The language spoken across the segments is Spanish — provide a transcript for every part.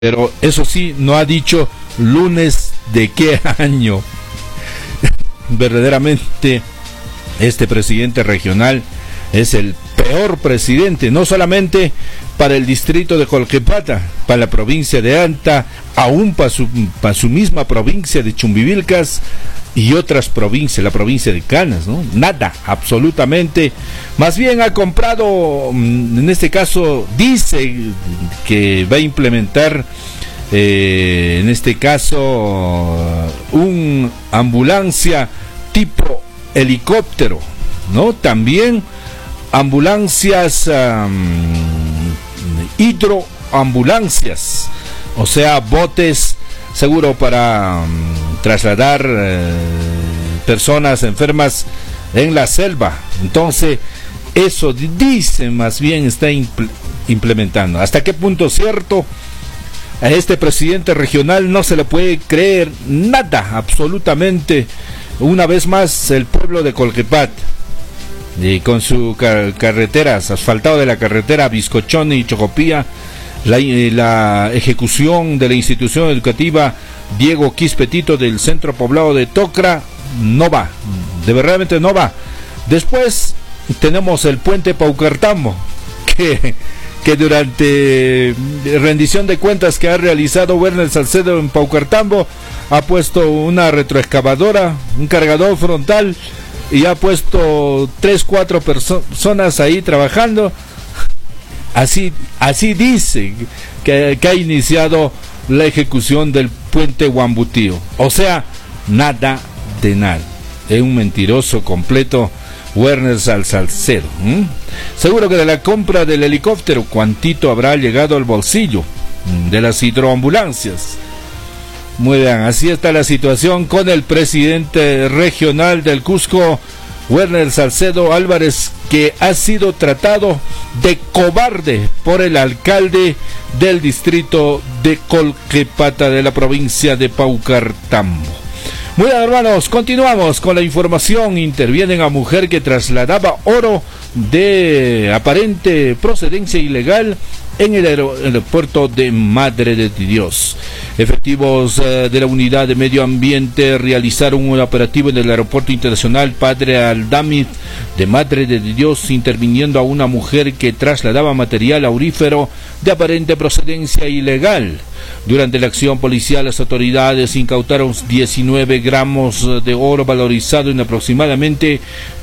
Pero eso sí, no ha dicho lunes de qué año. Verdaderamente, este presidente regional es el peor presidente, no solamente para el distrito de Colquepata, para la provincia de Anta, aún para su misma provincia de Chumbivilcas y otras provincias, la provincia de Canas, ¿no? Nada, absolutamente. Más bien ha comprado, en este caso, dice que va a implementar, en este caso, un ambulancia tipo helicóptero, ¿no? También ambulancias, hidroambulancias, o sea, botes seguro para trasladar personas enfermas en la selva. Entonces, eso dice, más bien está implementando. ¿Hasta qué punto es cierto? A este presidente regional no se le puede creer nada, absolutamente. Una vez más, el pueblo de Colquepat, y con sus carreteras, asfaltado de la carretera Bizcochón y Chocopía, la ejecución de la institución educativa Diego Quispetito del centro poblado de Tocra no va, de verdaderamente no va. Después tenemos el puente Paucartambo, que durante rendición de cuentas que ha realizado Werner Salcedo en Paucartambo, ha puesto una retroexcavadora, un cargador frontal, y ha puesto 3-4 personas ahí trabajando. Así dice que ha iniciado la ejecución del puente Huambutío. O sea, nada de nada. Es un mentiroso completo Werner Salcedo. Seguro que de la compra del helicóptero, cuantito habrá llegado al bolsillo de las hidroambulancias. Muy bien, así está la situación con el presidente regional del Cusco, Werner Salcedo Álvarez, que ha sido tratado de cobarde por el alcalde del distrito de Colquepata de la provincia de Paucartambo. Muy bien, hermanos, continuamos con la información. Intervienen a mujer que trasladaba oro de aparente procedencia ilegal en el aeropuerto de Madre de Dios. Efectivos de la unidad de medio ambiente realizaron un operativo en el aeropuerto internacional Padre Aldamid de Madre de Dios, interviniendo a una mujer que trasladaba material aurífero de aparente procedencia ilegal. Durante la acción policial, las autoridades incautaron 19 gramos de oro valorizado en aproximadamente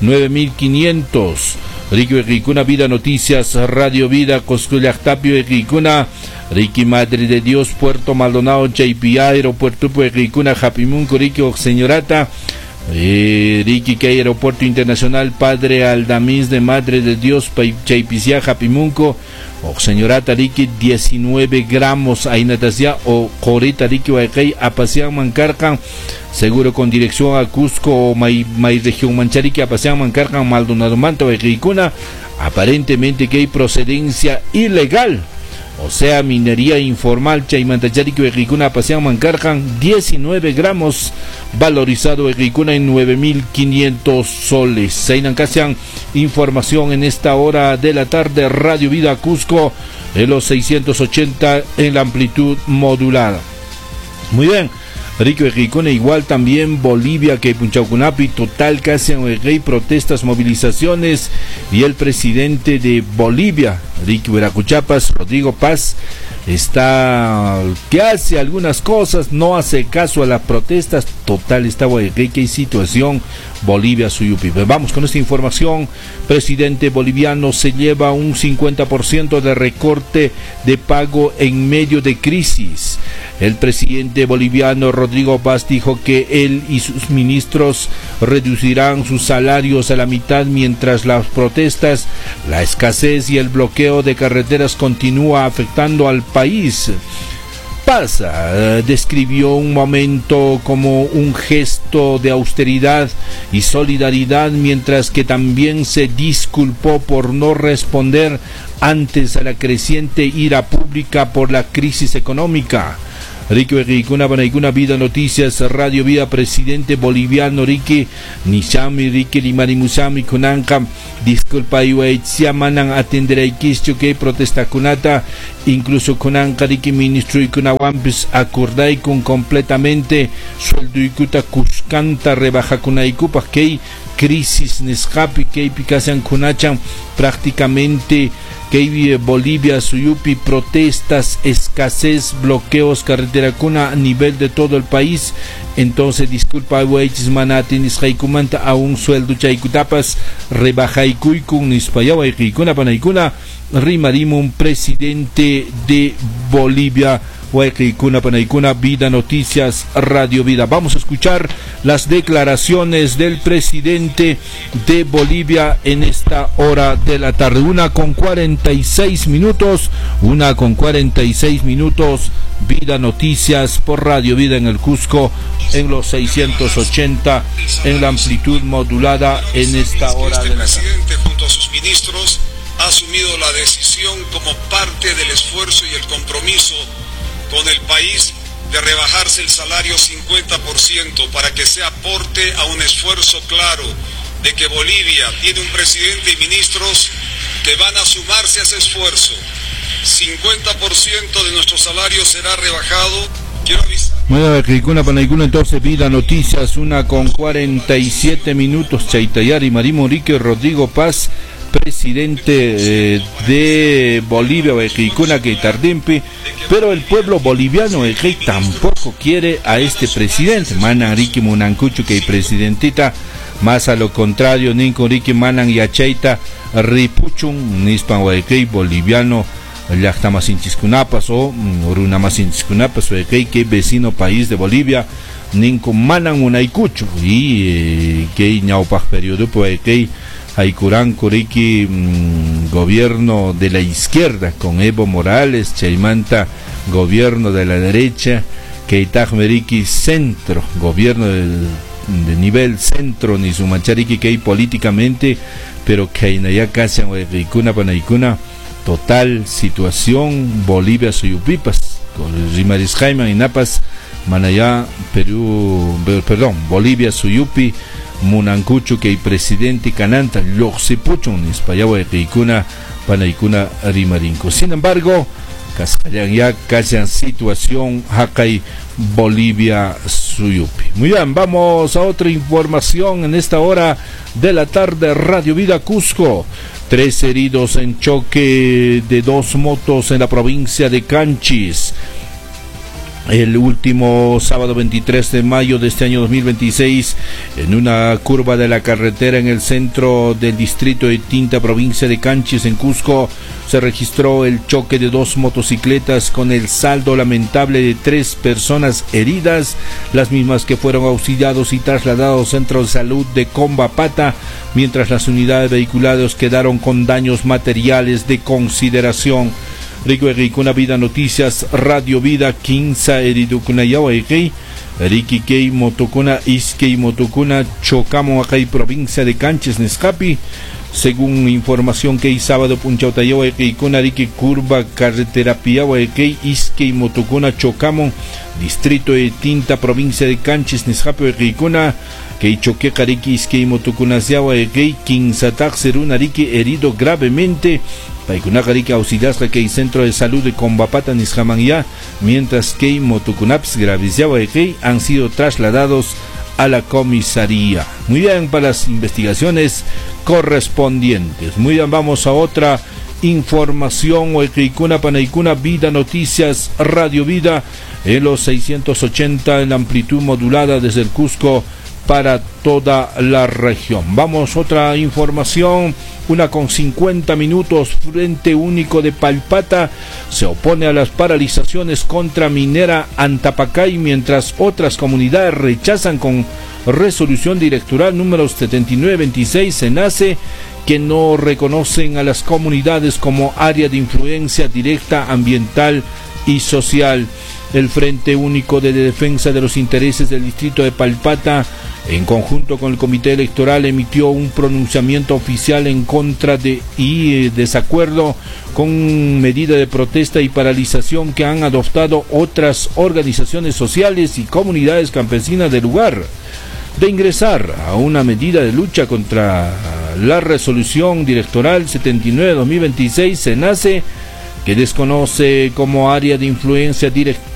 9.500. Rico Equicuna, Vida Noticias, Radio Vida, Coscullactapio Equicuna, Ricky Madre de Dios, Puerto Maldonado, JPI, Aeropuerto Equicuna, Japimunco, Ricky Señorata, Ricky que Aeropuerto Internacional Padre Aldamiz de Madre de Dios, JPCA, Japimunco, o Señorata Ricky, 19 gramos, Ainatasia, o Corita Ricky, Waikay, Apasian Mancarcan, seguro con dirección a Cusco, May región Mancharique, Apasian Mancarcan, Maldonado Manto, Equicuna, aparentemente que hay procedencia ilegal. O sea, minería informal, Chaimantacharico, Equicuna, Pasian Mancarjan, 19 gramos, valorizado Equicuna en 9.500 soles. Seinan Casian, información en esta hora de la tarde, Radio Vida Cusco, en los 680 en la amplitud modulada. Muy bien. Rico Equicuna, igual también Bolivia, que Punchaucunapi, total casi en protestas, movilizaciones, y el presidente de Bolivia, Rico Veracuchapas, Rodrigo Paz, está que hace algunas cosas, no hace caso a las protestas, total está qué situación Bolivia Suyupi. Vamos con esta información. Presidente boliviano se lleva un 50% de recorte de pago en medio de crisis. El presidente boliviano Rodrigo Paz dijo que él y sus ministros reducirán sus salarios a la mitad mientras las protestas, la escasez y el bloqueo de carreteras continúa afectando al país. Paz describió un momento como un gesto de austeridad y solidaridad, mientras que también se disculpó por no responder antes a la creciente ira pública por la crisis económica. Ricky Kuna Panaykuna Vida Noticias Radio Vida presidente boliviano Ricky Nishami Ricky Limarimusami Kunanka disculpa iwaitsia manan atender aikistio que protesta kunata incluso Kunanka Ricky ministro y kunawampis acordai con completamente sueldo y kuta kuskanta rebaja kunaikupa que crisis nescapi que picasan kunachan prácticamente que Bolivia, Suyupi, protestas, escasez, bloqueos, carretera cuna a nivel de todo el país. Entonces, disculpa, huaychis manati nisqaykumanta a un sueldo chaykutapas, rebajaykuykum nispayawa y panaykuna, rimarimum presidente de Bolivia. Huayquicuna Panaykuna Vida Noticias Radio Vida. Vamos a escuchar las declaraciones del presidente de Bolivia en esta hora de la tarde. 1:46 minutos. 1:46 minutos. Vida Noticias por Radio Vida en el Cusco en los 680 en la amplitud modulada en esta hora de la tarde. El presidente junto a sus ministros ha asumido la decisión como parte del esfuerzo y el compromiso con el país de rebajarse el salario 50% para que sea aporte a un esfuerzo claro de que Bolivia tiene un presidente y ministros que van a sumarse a ese esfuerzo. 50% de nuestro salario será rebajado. Quiero avisar. Bueno, Panaykuna, entonces Vida Noticias 1:47 minutos. Chaitayari Marimo Rique Rodrigo Paz, presidente de Bolivia, Huayquicuna que tardimpi, pero el pueblo boliviano tampoco quiere a este presidente. Manan Ricky Munancuchu que presidentita, más a lo contrario, Ninko Ricky Manan Yachaita Ripuchun, Nispan Huayquey boliviano, Llactamasinchis o Orunamasinchis Huayquey que vecino país de Bolivia, Ninko Manan Munaycuchu y que ñaupac periodo Huayquey Aycurán Curiki, gobierno de la izquierda con Evo Morales, Chaimanta, gobierno de la derecha, Keitag Meriki centro, gobierno de nivel centro, ni su machariki que hay políticamente, pero que hay ya casi en Panaykuna, total situación, Bolivia Suyupipas, con Rimaris Jaime y Napas, Manayá, Bolivia Suyupi, Munancuchu que hay presidente Cananta Loxipuchun Nispayawa Equicuna Panaykuna Rimarinco. Sin embargo, ya casi en situación Hakay Bolivia Suyupi. Muy bien, vamos a otra información en esta hora de la tarde. Radio Vida Cusco. 3 heridos en choque de 2 motos en la provincia de Canchis. El último sábado 23 de mayo de este año 2026, en una curva de la carretera en el centro del distrito de Tinta, provincia de Canchis, en Cusco, se registró el choque de 2 motocicletas con el saldo lamentable de 3 personas heridas, las mismas que fueron auxiliados y trasladados al Centro de Salud de Combapata, mientras las unidades vehiculares quedaron con daños materiales de consideración. Ricky Vida Noticias Radio Vida 15 Eridukuna Yawaikei Ricky Kei Motokuna Iskei Motokuna Chocamo Acay provincia de Canchis Nescapi. Según información que hay sábado Punchauta Yawaikei Kuna Ricky Curva Carretera Piawaikei Iskei Motokuna Chocamo distrito de Tinta provincia de Canchis Nescapi Rikuna que choque Kariki Iskei Motokuna Yawaikei 15 Taxeruna Ricky herido gravemente. Paikunaka auxiliasca que hay centro de salud de Combapata Nishamanya, mientras que Motukunaps Graviziawa de han sido trasladados a la comisaría. Muy bien, para las investigaciones correspondientes. Muy bien, vamos a otra información. Huayquicuna Panaykuna Vida Noticias Radio Vida en los 680 en la amplitud modulada desde el Cusco para toda la región. Vamos a otra información. 1:50 minutos. Frente Único de Palpata se opone a las paralizaciones contra minera Antapacay, mientras otras comunidades rechazan con resolución directoral número 7926 SENACE que no reconocen a las comunidades como área de influencia directa ambiental y social. El Frente Único de Defensa de los Intereses del Distrito de Palpata en conjunto con el Comité Electoral, emitió un pronunciamiento oficial en contra de y desacuerdo con medida de protesta y paralización que han adoptado otras organizaciones sociales y comunidades campesinas del lugar, de ingresar a una medida de lucha contra la resolución directoral 79-2026 SENACE, que desconoce como área de influencia directa